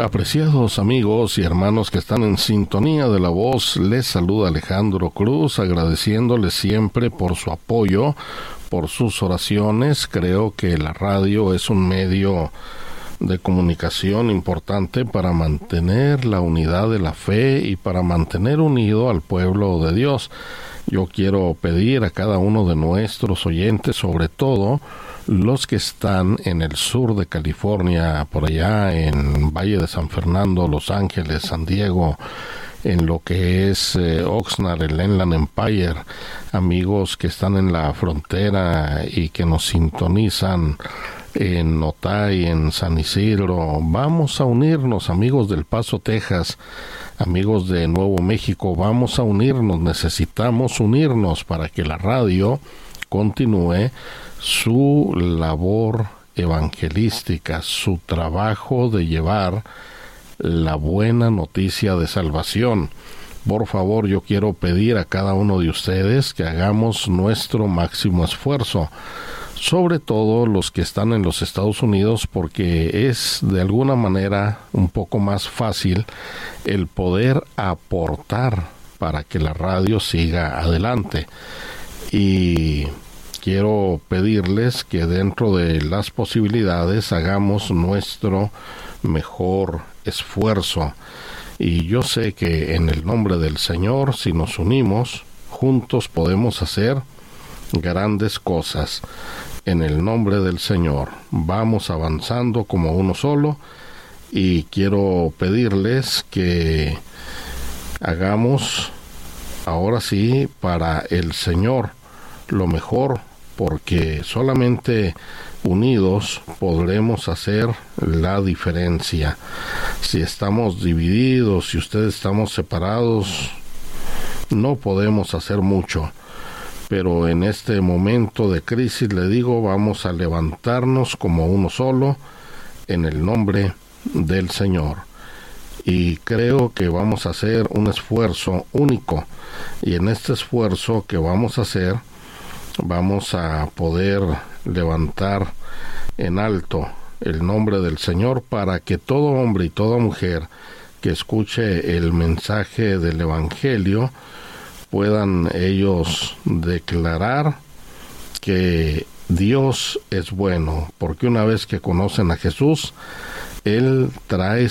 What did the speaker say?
Apreciados amigos y hermanos que están en sintonía de la voz, les saluda Alejandro Cruz, agradeciéndoles siempre por su apoyo, por sus oraciones. Creo que la radio es un medio de comunicación importante para mantener la unidad de la fe y para mantener unido al pueblo de Dios. Yo quiero pedir a cada uno de nuestros oyentes, sobre todo los que están en el sur de California, por allá en Valle de San Fernando, Los Ángeles, San Diego, en lo que es Oxnard, el Inland Empire, amigos que están en la frontera y que nos sintonizan en Otay, en San Isidro. Vamos a unirnos, amigos del Paso, Texas, amigos de Nuevo México, vamos a unirnos, necesitamos unirnos para que la radio continúe su labor evangelística, su trabajo de llevar la buena noticia de salvación. Por favor, yo quiero pedir a cada uno de ustedes que hagamos nuestro máximo esfuerzo, sobre todo los que están en los Estados Unidos, porque es de alguna manera un poco más fácil el poder aportar para que la radio siga adelante. Y quiero pedirles que dentro de las posibilidades hagamos nuestro mejor esfuerzo. Y yo sé que en el nombre del Señor, si nos unimos, juntos podemos hacer grandes cosas. En el nombre del Señor, vamos avanzando como uno solo, y quiero pedirles que hagamos ahora sí para el Señor lo mejor, porque solamente unidos podremos hacer la diferencia. Si estamos divididos, si ustedes estamos separados, no podemos hacer mucho. Pero en este momento de crisis, le digo, vamos a levantarnos como uno solo en el nombre del Señor. Y creo que vamos a hacer un esfuerzo único. Y en este esfuerzo que vamos a hacer, vamos a poder levantar en alto el nombre del Señor, para que todo hombre y toda mujer que escuche el mensaje del Evangelio puedan ellos declarar que Dios es bueno, porque una vez que conocen a Jesús, Él trae